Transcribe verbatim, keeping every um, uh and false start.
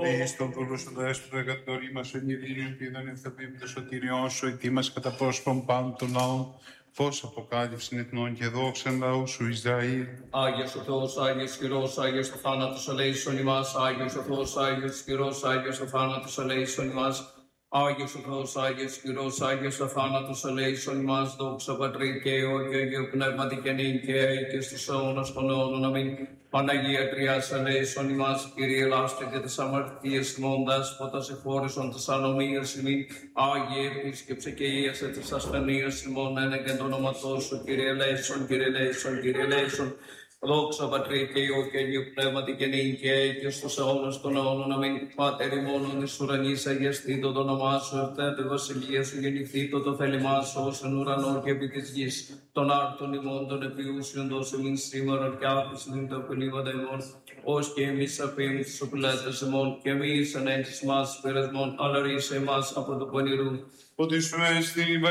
Διείς τον δούλο σου δέσποτα κατόρι μας εν ειρήνη, επίδον ευθεπίπτω σωτηριών σου, ετοίμας κατά πρόσωπον πάντων των λαών, φως αποκάλυψην εθνών και δόξαν λαού σου Ισραήλ. Άγιος ο Θεός, Άγιος Χειρός, Άγιος ο θάνατος ελέησον ημάς, Άγιος ο Θεός, Άγιος Χειρός, Άγιος ο θάνατος ελέησον ημάς, Άγιος ο Θεός, Άγιος Χειρός, Άγιος ο θάνατος ελέησον ημάς, δόξα Πατρί και Υιό και Αγίου Πνεύματι και νυν και αεί και στους αιώνας των αιώνων. Αμήν. Παναγία Τριάς ελέησον ημάς, Κύριε ελάστε και τις αμαρτίες ημών, δέσποτα εχώρισον τις ανομίες ημίν, Άγιε επίσκεψε και ίασε τις ασθενείες ημών, ένεκεν το όνοματό σου, Κύριε ελέησον, Κύριε ελέησον, Κύριε ελέησον. Δόξα Πατρί και Υιό και Αγίου Πνεύματι και νυν και αεί και στους αιώνας των αιώνων. Αμήν. Πάτερ ημών εις ουρανής, αγιαστήτω το όνομά σου, ευθέτε η βασιλεία σου, γεννηθήτω το θέλημά σου, ως εν ουρανό και επί της γης. Των άρτων ημών των επιούσιων δώσε μην σήμερα και άφησε μην τα απελίβαντα ημών, ως και εμείς αφήμους τους οπλέτες ημών, και εμείς ενέξεις μας πειρασμών, αλλά ρίσε εμάς από το πονηρού. Ότι σου έστειλε